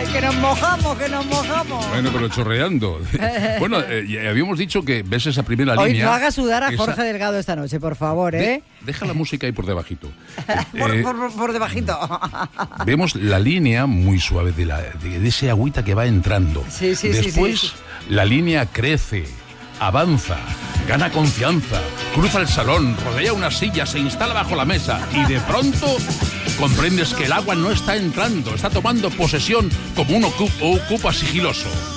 Que nos mojamos, que nos mojamos. Bueno, pero chorreando. Bueno, habíamos dicho que ves esa primera Hoy línea. no hagas sudar a Jorge Delgado esta noche, por favor, ¿eh? Deja la música ahí por debajito. por debajito. Vemos la línea muy suave de ese agüita que va entrando. Sí. Después la línea crece, avanza, gana confianza, cruza el salón, rodea una silla, se instala bajo la mesa y de pronto comprendes que el agua no está entrando, está tomando posesión como un ocupa sigiloso.